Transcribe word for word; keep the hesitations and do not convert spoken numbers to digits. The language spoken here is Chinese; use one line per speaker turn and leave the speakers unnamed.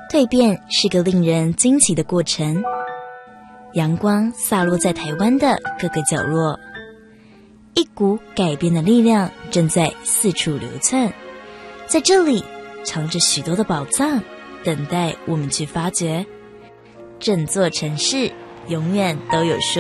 蜕变是个令人惊奇的过程，阳光洒落在台湾的各个角落，一股改变的力量正在四处流窜，在这里藏着许多的宝藏，等待我们去发掘。整座城市永远都有说